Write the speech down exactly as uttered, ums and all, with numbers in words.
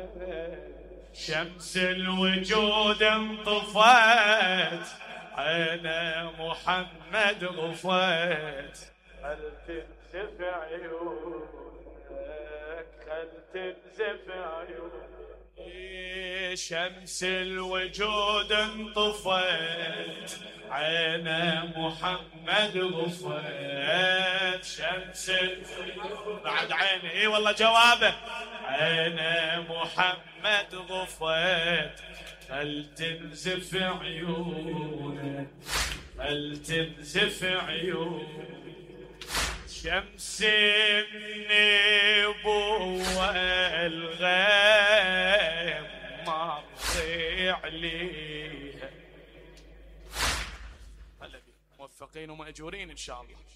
شمس الوجود انطفت، عين محمد غفت، خل تنزف عيونك، خل تنزف عيونك. شمس الوجود انطفت، عين محمد غفت، شمس الوجود بعد عيني. اي والله جوابه. عين محمد غفت، خل تنزف عيونك، خل تنزف عيونك. شمس النبوة الغيم مرضي عليها. هلا بي موفقين ومأجورين إن شاء الله.